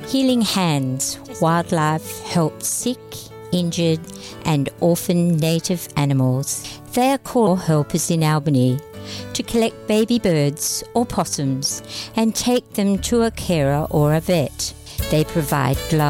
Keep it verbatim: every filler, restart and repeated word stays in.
Healing Hands Wildlife helps sick, injured and orphaned native animals. They are call helpers in Albany to collect baby birds or possums and take them to a carer or a vet. They provide gloves,